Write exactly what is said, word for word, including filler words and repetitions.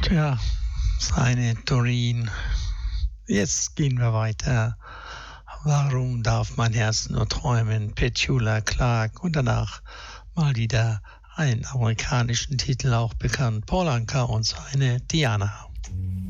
Tja, seine Doreen. Jetzt gehen wir weiter. Warum darf mein Herz nur träumen? Petula Clark. Und danach mal wieder einen amerikanischen Titel, auch bekannt. Paul Anka und seine Diana.